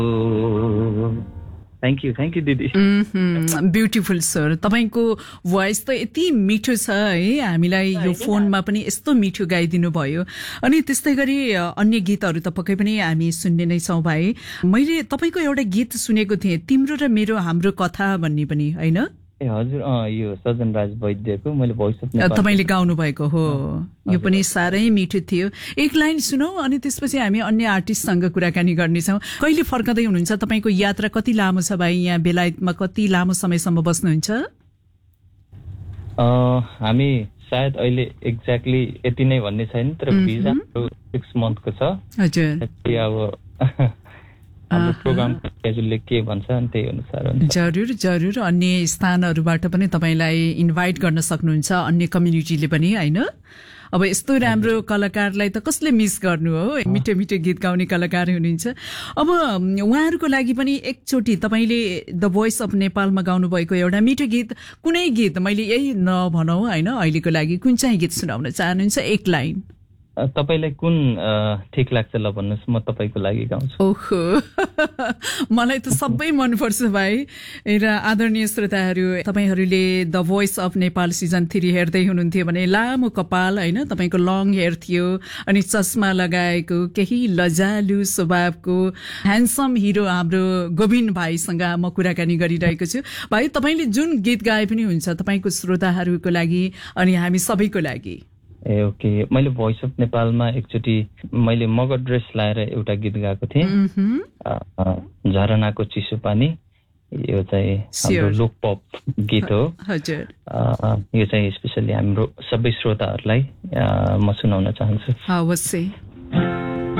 Thank you दिदी। Beautiful sir, तपाईँको voice त यति मिठो छ है, हामीलाई यो फोनमा पनि यस्तो मिठो गाइदिनु भयो। अनि त्यस्तै गरी अन्य गीतहरू त पक्कै पनि हामी सुन्ने नै छौँ भाइ। मैले तपाईँको एउटा गीत सुनेको थिएँ, तिम्रो र मेरो हाम्रो कथा भन्ने पनि, होइन? ए हजुर, यो सजन राज वैद्यको मैले भोइस अफ नेपाल तपाईँले गाउनु भएको हो, यो पनि साह्रै मिठो थियो। एक लाइन सुनौ अनि त्यसपछि हामी अन्य आर्टिस्टसँग कुराकानी गर्नेछौँ। कहिले फर्कँदै हुनुहुन्छ? तपाईँको यात्रा कति लामो छ भाइ? यहाँ बेलायतमा कति लामो समयसम्म बस्नुहुन्छ? हामी सायद अहिले एक्ज्याक्टली यति नै भन्ने छैन, तर भिजा 6 मन्थको छ। हजुर, अब प्रोग्राम स्केड्युलले के भन्छ अनि त्यही अनुसार हुन्छ। जरुर अन्य स्थानहरूबाट पनि तपाईँलाई इन्भाइट गर्न सक्नुहुन्छ, अन्य कम्युनिटीले पनि, होइन? अब यस्तो राम्रो कलाकारलाई त कसले मिस गर्नु हो? मिठो मिठो गीत गाउने कलाकार हुनुहुन्छ। अब उहाँहरूको लागि पनि एकचोटि तपाईँले द भोइस अफ नेपालमा गाउनु भएको एउटा मिठो गीत, कुनै गीत, मैले यही नभनौँ होइन, अहिलेको लागि कुन चाहिँ गीत सुनाउन चाहनुहुन्छ? एक लाइन तपाईलाई कुन ठिक लाग्छ ल भन्नुहोस्, म तपाईँको लागि गाउँछु। ओहो, मलाई त सबै मनपर्छ भाइ। र आदरणीय श्रोताहरू, तपाईँहरूले the voice of Nepal season 3 हेर्दै हुनुहुन्थ्यो भने लामो कपाल, होइन, तपाईँको लङ हेयर थियो अनि चस्मा लगाएको, केही लजालु स्वभावको ह्यान्डसम हिरो हाम्रो गोविन्द भाइसँग म कुराकानी गरिरहेको छु। भाइ, तपाईँले जुन गीत गाए पनि हुन्छ तपाईँको श्रोताहरूको लागि अनि हामी सबैको लागि। ए ओके, मैले भोइस अफ नेपालमा एकचोटि मैले मगर ड्रेस लाएर एउटा गीत गाएको थिएँ, झरनाको चिसो पानी। यो चाहिँ हाम्रो लोक पप गीत हो। हजुर, यो चाहिँ स्पेसली हाम्रो सबै श्रोताहरूलाई म सुनाउन चाहन्छु। अवश्य।